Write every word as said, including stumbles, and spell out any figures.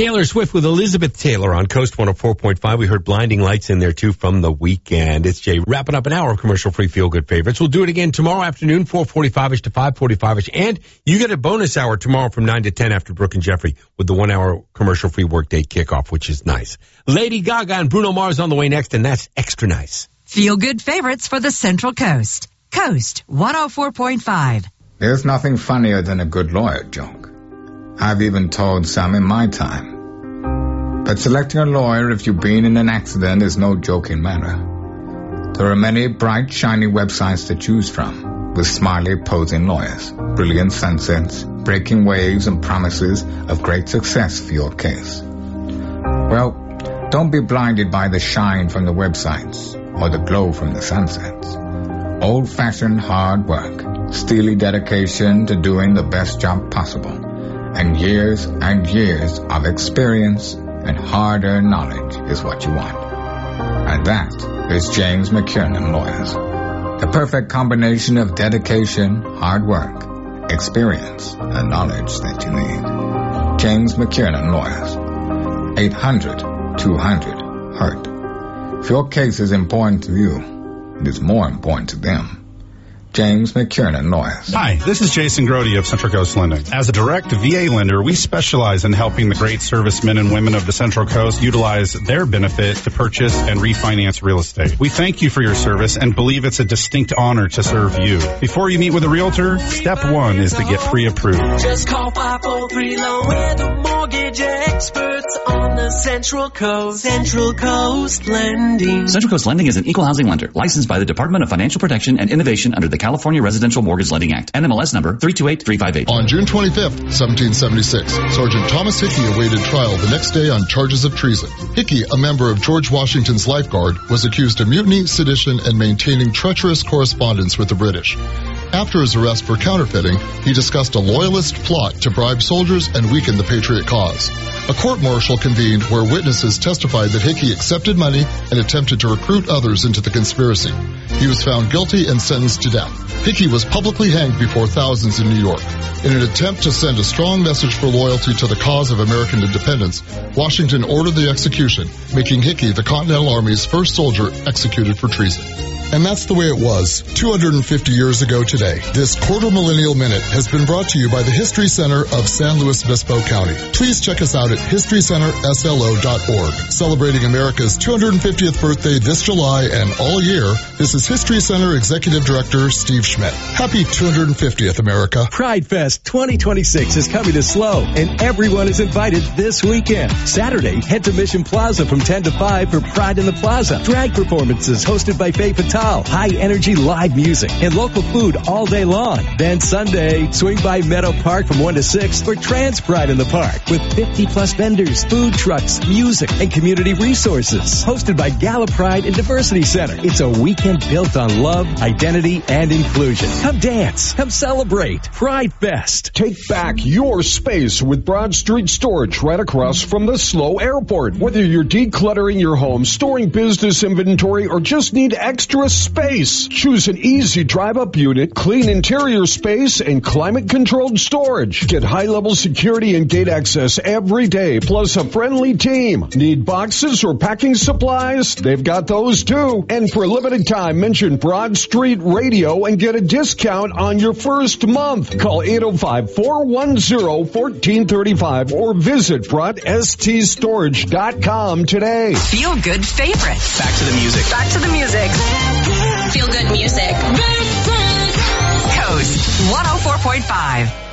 Taylor Swift with Elizabeth Taylor on Coast one oh four point five. We heard Blinding Lights in there, too, from The Weeknd. It's Jay wrapping up an hour of commercial-free feel-good favorites. We'll do it again tomorrow afternoon, four forty-five-ish to five forty-five-ish. And you get a bonus hour tomorrow from nine to ten after Brooke and Jeffrey with the one-hour commercial-free workday kickoff, which is nice. Lady Gaga and Bruno Mars on the way next, and that's extra nice. Feel-good favorites for the Central Coast. Coast one oh four point five. There's nothing funnier than a good lawyer joke. I've even told some in my time. But selecting a lawyer if you've been in an accident is no joking matter. There are many bright, shiny websites to choose from, with smiley posing lawyers, brilliant sunsets, breaking waves, and promises of great success for your case. Well, don't be blinded by the shine from the websites or the glow from the sunsets. Old-fashioned hard work, steely dedication to doing the best job possible, and years and years of experience and hard-earned knowledge is what you want. And that is James McKiernan Lawyers. The perfect combination of dedication, hard work, experience, and knowledge that you need. James McKiernan Lawyers. eight hundred two hundred hurt. If your case is important to you, it is more important to them. James McKiernan Lawyers. Hi, this is Jason Grody of Central Coast Lending. As a direct V A lender, we specialize in helping the great servicemen and women of the Central Coast utilize their benefit to purchase and refinance real estate. We thank you for your service and believe it's a distinct honor to serve you. Before you meet with a realtor, step one is to get pre-approved. Just call five four three loan. We're the mortgage experts on the Central Coast. Central Coast Lending. Central Coast Lending is an equal housing lender licensed by the Department of Financial Protection and Innovation under the California Residential Mortgage Lending Act. N M L S number three two eight three five eight. On June twenty-fifth, seventeen seventy-six, Sergeant Thomas Hickey awaited trial the next day on charges of treason. Hickey, a member of George Washington's Lifeguard, was accused of mutiny, sedition, and maintaining treacherous correspondence with the British. After his arrest for counterfeiting, he discussed a loyalist plot to bribe soldiers and weaken the Patriot cause. A court-martial convened where witnesses testified that Hickey accepted money and attempted to recruit others into the conspiracy. He was found guilty and sentenced to death. Hickey was publicly hanged before thousands in New York. In an attempt to send a strong message for loyalty to the cause of American independence, Washington ordered the execution, making Hickey the Continental Army's first soldier executed for treason. And that's the way it was two hundred fifty years ago today. This Quarter Millennial Minute has been brought to you by the History Center of San Luis Obispo County. Please check us out at history center s l o dot org. Celebrating America's two hundred fiftieth birthday this July and all year, this is History Center Executive Director Steve Schmidt. Happy two hundred fiftieth, America. Pride Fest twenty twenty-six is coming to SLO, and everyone is invited this weekend. Saturday, head to Mission Plaza from ten to five for Pride in the Plaza. Drag performances hosted by Faye Patel. High-energy live music and local food all day long. Then Sunday, swing by Meadow Park from one to six for Trans Pride in the Park with fifty-plus vendors, food trucks, music, and community resources. Hosted by Gala Pride and Diversity Center. It's a weekend built on love, identity, and inclusion. Come dance. Come celebrate. Pride Fest. Take back your space with Broad Street Storage right across from the SLO Airport. Whether you're decluttering your home, storing business inventory, or just need extra space, choose an easy drive-up unit, clean interior space, and climate-controlled storage. Get high-level security and gate access every day, plus a friendly team. Need boxes or packing supplies? They've got those too. And for a limited time, mention Broad Street Radio and get a discount on your first month. Call eight oh five, four one zero, one four three five or visit broad s t storage dot com today. Feel good favorites. Back to the music. Back to the music. Feel good music. Coast one oh four point five.